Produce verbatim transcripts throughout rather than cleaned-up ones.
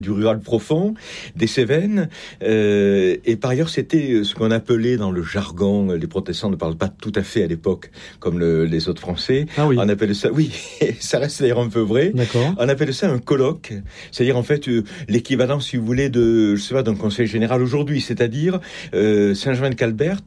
du rural profond, des Cévennes, euh, et par ailleurs c'était ce qu'on appelait dans le jargon, les protestants ne parlent pas tout à fait à l'époque comme le, les autres Français, ah oui. on appelait ça, oui, ça reste d'ailleurs un peu vrai, D'accord. On appelait ça un colloque, c'est-à-dire en fait euh, l'équivalent, si vous voulez, de, je sais pas, d'un conseil général aujourd'hui, c'est-à-dire euh, Saint-Germain-de-Calbert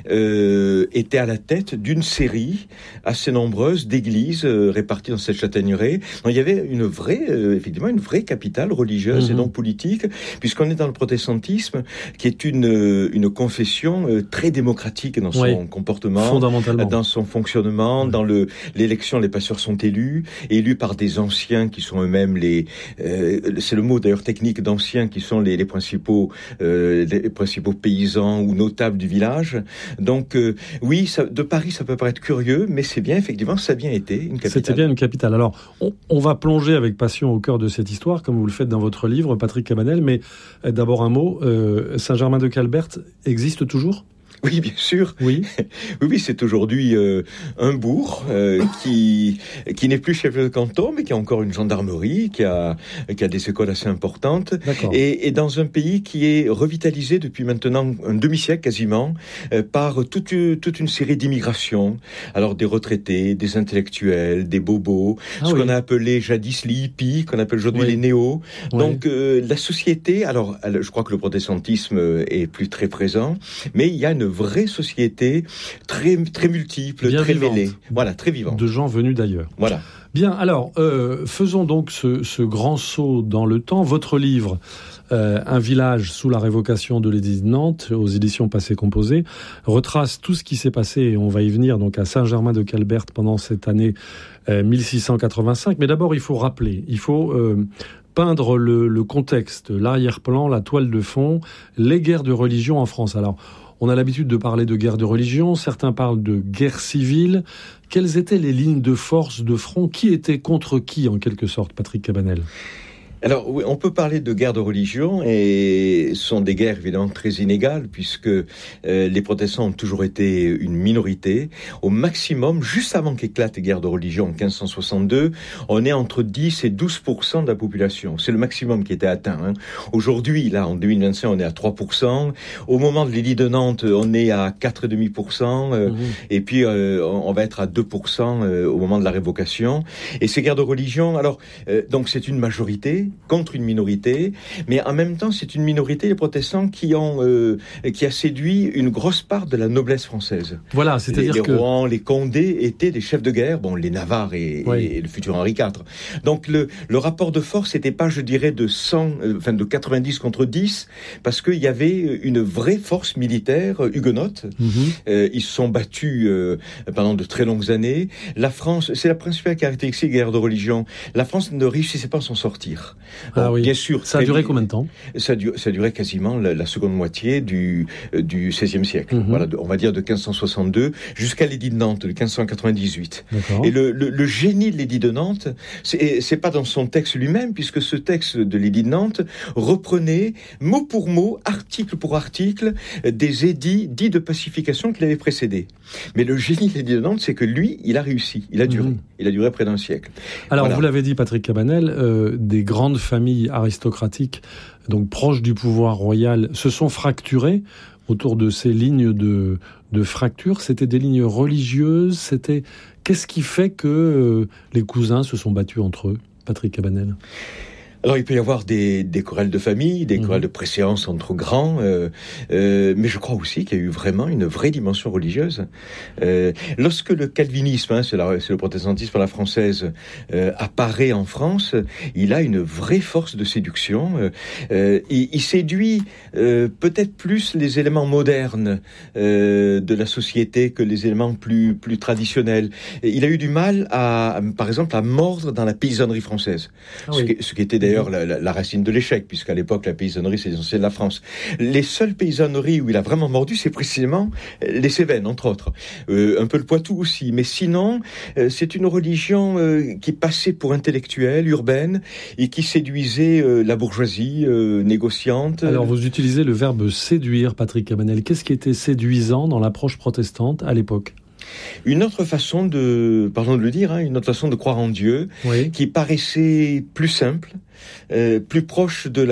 euh, était à la tête d'une série assez nombreuse d'églises euh, réparties dans cette châtaigneraie. Donc, il y avait une vraie, euh, effectivement, une vraie capitale religieuse et donc politique, puisqu'on est dans le protestantisme, qui est une, une confession très démocratique dans son oui, comportement, fondamentalement, dans son fonctionnement, oui. dans le, l'élection, les pasteurs sont élus, élus par des anciens qui sont eux-mêmes les, euh, c'est le mot d'ailleurs technique d'anciens, qui sont les, les principaux, euh, les principaux paysans ou notables du village. Donc euh, oui, ça, de Paris, ça peut paraître curieux, mais c'est bien, effectivement, ça a bien été une capitale. C'était bien une capitale. Alors, on, on va plonger avec passion au cœur de cette histoire, comme vous le faites dans votre livre, Patrick Cabanel, mais d'abord un mot, euh, Saint-Germain-de-Calbert existe toujours ? Oui, bien sûr. Oui, oui, oui, c'est aujourd'hui euh, un bourg euh, qui qui n'est plus chef de canton, mais qui a encore une gendarmerie, qui a qui a des écoles assez importantes, et, et dans un pays qui est revitalisé depuis maintenant un demi-siècle quasiment euh, par toute toute une série d'immigrations. Alors des retraités, des intellectuels, des bobos, ah, ce oui. qu'on a appelé jadis les hippies, qu'on appelle aujourd'hui oui. les néos. Oui. Donc euh, la société, alors je crois que le protestantisme est plus très présent, mais il y a une vraie société très très multiple, bien très vivante. mêlée, voilà, très vivante, de gens venus d'ailleurs. Voilà. Bien, alors euh, faisons donc ce, ce grand saut dans le temps. Votre livre, euh, Un village sous la révocation de l'édit de Nantes, aux éditions Passé Composé, retrace tout ce qui s'est passé, et on va y venir donc à Saint-Germain-de-Calbert pendant cette année euh, mille six cent quatre-vingt-cinq. Mais d'abord, il faut rappeler, il faut euh, peindre le, le contexte, l'arrière-plan, la toile de fond, les guerres de religion en France. Alors, on a l'habitude de parler de guerre de religion, certains parlent de guerre civile. Quelles étaient les lignes de force, de front ? Qui était contre qui, en quelque sorte, Patrick Cabanel ? Alors, oui, on peut parler de guerre de religion, et ce sont des guerres évidemment très inégales, puisque euh, les protestants ont toujours été une minorité. Au maximum, juste avant qu'éclate les guerres de religion en quinze cent soixante-deux, on est entre dix et douze pour cent de la population. C'est le maximum qui était atteint. Hein. Aujourd'hui, là, en deux mille vingt-cinq, on est à trois pour cent. Au moment de l'édit de Nantes, on est à quatre virgule cinq pour cent. Euh, mmh. Et puis, euh, on va être à deux pour cent euh, au moment de la révocation. Et ces guerres de religion, alors, euh, donc c'est une majorité contre une minorité, mais en même temps, c'est une minorité, les protestants, qui ont euh, qui a séduit une grosse part de la noblesse française. Voilà, c'est-à-dire les, que... Les Rohan, les Condé étaient des chefs de guerre, bon, les Navarre et, oui. et le futur Henri quatre. Donc, le, le rapport de force n'était pas, je dirais, de cent, euh, enfin, de quatre-vingt-dix contre dix, parce qu'il y avait une vraie force militaire huguenote. Mm-hmm. Euh, ils se sont battus euh, pendant de très longues années. La France, c'est la principale caractéristique des guerres de religion, la France ne réussissait pas à s'en sortir. Bon, ah oui. Bien sûr. Ça a duré combien de temps ? Ça a, du, ça a duré quasiment la, la seconde moitié du, euh, du seizième siècle. Mm-hmm. Voilà, de, on va dire de quinze cent soixante-deux jusqu'à l'édit de Nantes de quinze cent quatre-vingt-dix-huit. D'accord. Et le, le, le génie de l'édit de Nantes, c'est, c'est pas dans son texte lui-même, puisque ce texte de l'édit de Nantes reprenait mot pour mot, article pour article, des édits dits de pacification qui l'avaient précédé. Mais le génie de l'édit de Nantes, c'est que lui, il a réussi, il a duré, mm-hmm. il a duré près d'un siècle. Alors, voilà. Vous l'avez dit, Patrick Cabanel, euh, des grandes familles aristocratiques, donc proches du pouvoir royal, se sont fracturées autour de ces lignes de, de fracture. C'était des lignes religieuses. C'était qu'est-ce qui fait que euh, les cousins se sont battus entre eux, Patrick Cabanel ? Alors, il peut y avoir des, des querelles de famille, des mmh. querelles de préséance entre grands, euh, euh, mais je crois aussi qu'il y a eu vraiment une vraie dimension religieuse. Euh, lorsque le calvinisme, hein, c'est, la, c'est le protestantisme à la française, euh, apparaît en France, il a une vraie force de séduction. Euh, il, il séduit euh, peut-être plus les éléments modernes euh, de la société que les éléments plus, plus traditionnels. Il a eu du mal, à, par exemple, à mordre dans la paysannerie française, ah oui. ce, qui, ce qui était d'ailleurs D'ailleurs, la, la, la racine de l'échec, puisqu'à l'époque, la paysannerie, c'est l'essentiel de la France. Les seules paysanneries où il a vraiment mordu, c'est précisément les Cévennes, entre autres. Euh, un peu le Poitou aussi. Mais sinon, euh, c'est une religion euh, qui passait pour intellectuelle, urbaine, et qui séduisait euh, la bourgeoisie euh, négociante. Alors, vous utilisez le verbe séduire, Patrick Cabanel. Qu'est-ce qui était séduisant dans l'approche protestante à l'époque ? une autre façon de, pardon de le dire, hein, une autre façon de croire en Dieu, oui. qui paraissait plus simple, euh, plus proche de la